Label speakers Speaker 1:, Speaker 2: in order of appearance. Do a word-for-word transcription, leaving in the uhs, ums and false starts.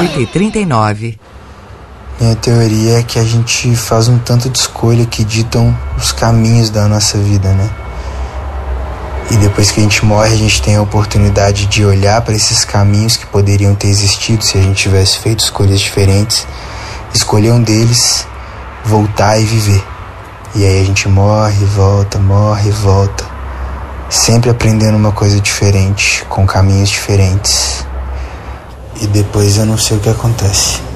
Speaker 1: oito e trinta e nove.
Speaker 2: Minha teoria é que a gente faz um tanto de escolha que ditam os caminhos da nossa vida, né? E depois que a gente morre, a gente tem a oportunidade de olhar para esses caminhos que poderiam ter existido se a gente tivesse feito escolhas diferentes, escolher um deles, voltar e viver. E aí a gente morre, volta, morre, volta, sempre aprendendo uma coisa diferente, com caminhos diferentes. E depois eu não sei o que acontece.